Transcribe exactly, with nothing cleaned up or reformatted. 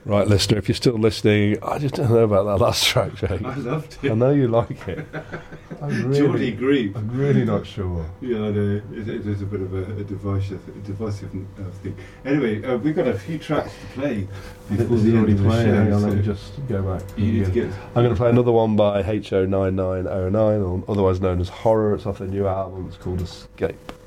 Right, listener, if you're still listening, I just don't know about that last track, Jake. I loved it. I know you like it. I'm really, Geordie Grieve. I'm really not sure. Yeah, I know. It, it is a bit of a, a divisive, a divisive uh, thing. Anyway, uh, we've got a few tracks to play before It's the end already of the playing. show. Hang on, so let me just go back. you need to get. I'm going to play another one by H O nine nine oh nine, or otherwise known as Horror. It's off their new album. It's called Escape.